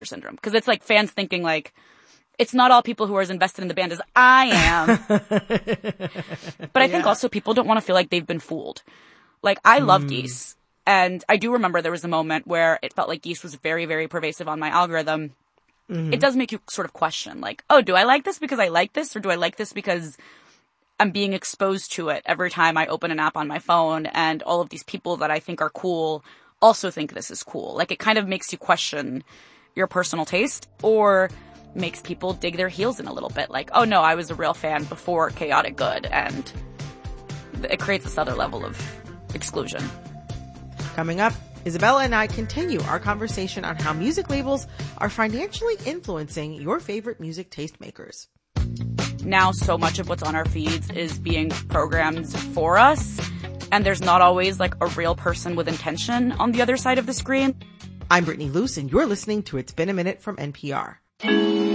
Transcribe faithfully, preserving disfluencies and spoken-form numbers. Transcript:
syndrome. Because it's like fans thinking like, it's not all people who are as invested in the band as I am. But I think yeah. also people don't want to feel like they've been fooled. Like, I love mm. Geese. And I do remember there was a moment where it felt like Geese was very, very pervasive on my algorithm. Mm-hmm. It does make you sort of question, like, oh, do I like this because I like this? Or do I like this because I'm being exposed to it every time I open an app on my phone, and all of these people that I think are cool also think this is cool? Like, it kind of makes you question your personal taste, or makes people dig their heels in a little bit. Like, oh no, I was a real fan before Chaotic Good, and it creates this other level of exclusion. Coming up, Isabella and I continue our conversation on how music labels are financially influencing your favorite music tastemakers. Now, so much of what's on our feeds is being programmed for us, and there's not always like a real person with intention on the other side of the screen. I'm Brittany Luce, and you're listening to It's Been a Minute from N P R.